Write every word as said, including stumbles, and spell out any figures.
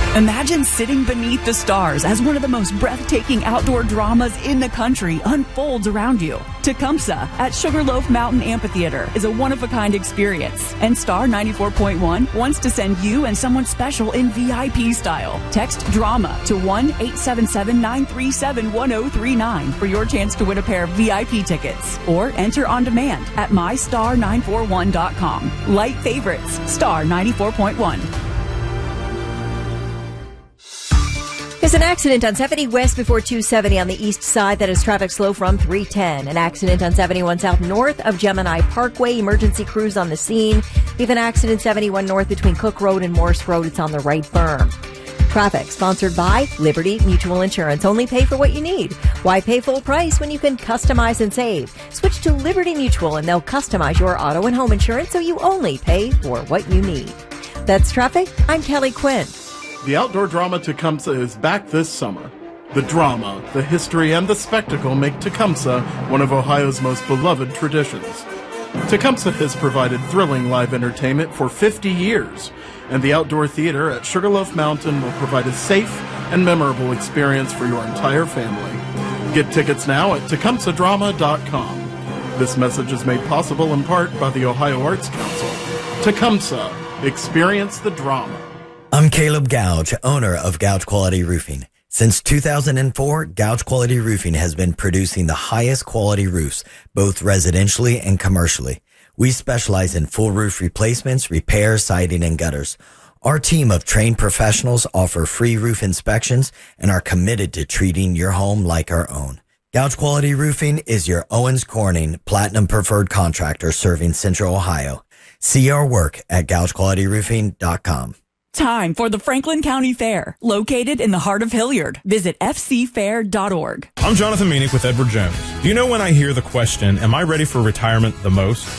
Imagine sitting beneath the stars as one of the most breathtaking outdoor dramas in the country unfolds around you. Tecumseh at Sugarloaf Mountain Amphitheater is a one-of-a-kind experience, and Star ninety-four point one wants to send you and someone special in V I P style. Text DRAMA to one eight seven seven, nine three seven, one zero three nine for your chance to win a pair of V I P tickets, or enter on demand at my star nine four one dot com. Light favorites, Star ninety-four point one. There's an accident on seventy West before two seventy on the east side that is traffic slow from three ten. An accident on seventy-one South north of Gemini Parkway. Emergency crews on the scene. We have an accident seventy-one north between Cook Road and Morse Road. It's on the right berm. Traffic sponsored by Liberty Mutual Insurance. Only pay for what you need. Why pay full price when you can customize and save? Switch to Liberty Mutual and they'll customize your auto and home insurance so you only pay for what you need. That's traffic. I'm Kelly Quinn. The outdoor drama Tecumseh is back this summer. The drama, the history, and the spectacle make Tecumseh one of Ohio's most beloved traditions. Tecumseh has provided thrilling live entertainment for fifty years, and the outdoor theater at Sugarloaf Mountain will provide a safe and memorable experience for your entire family. Get tickets now at tecumseh drama dot com. This message is made possible in part by the Ohio Arts Council. Tecumseh, experience the drama. I'm Caleb Gouge, owner of Gouge Quality Roofing. Since two thousand four, Gouge Quality Roofing has been producing the highest quality roofs, both residentially and commercially. We specialize in full roof replacements, repairs, siding, and gutters. Our team of trained professionals offer free roof inspections and are committed to treating your home like our own. Gouge Quality Roofing is your Owens Corning Platinum Preferred Contractor serving Central Ohio. See our work at gouge quality roofing dot com. Time for the Franklin County Fair, located in the heart of Hilliard. Visit f c fair dot org. I'm Jonathan Meanick with Edward Jones. Do you know when I hear the question, am I ready for retirement the most?